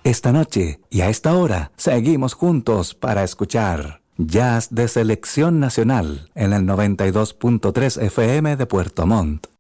Esta noche y a esta hora seguimos juntos para escuchar Jazz de Selección Nacional en el 92.3 FM de Puerto Montt.